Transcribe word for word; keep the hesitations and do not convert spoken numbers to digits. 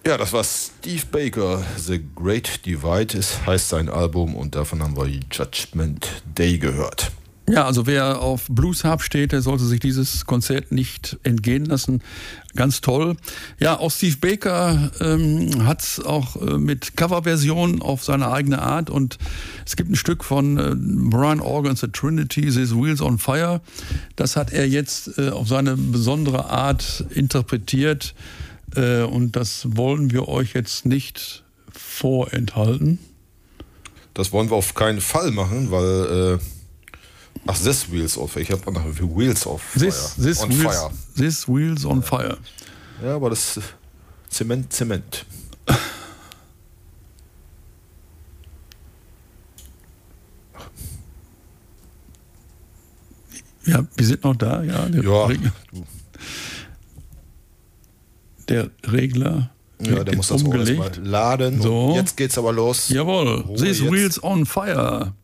Ja, das war Steve Baker, The Great Divide ist, heißt sein Album und davon haben wir Judgment Day gehört. Ja, also wer auf Blues Harp steht, der sollte sich dieses Konzert nicht entgehen lassen. Ganz toll. Ja, auch Steve Baker ähm, hat es auch äh, mit Coverversionen auf seine eigene Art und es gibt ein Stück von äh, Brian Organ's The Trinity, These Wheels on Fire. Das hat er jetzt äh, auf seine besondere Art interpretiert äh, und das wollen wir euch jetzt nicht vorenthalten. Das wollen wir auf keinen Fall machen, weil... Äh Ach, This Wheels of Fire. Ich habe noch Wheels of Fire. This, this, on wheels, fire. This Wheels on Fire. Ja, aber das ist Zement, Zement. Ja, wir sind noch da, ja. Der Ja. Regler, der Regler Ja, der muss das auch erstmal laden. So. Jetzt geht's aber los. Jawohl. Oh, This jetzt. Wheels on Fire.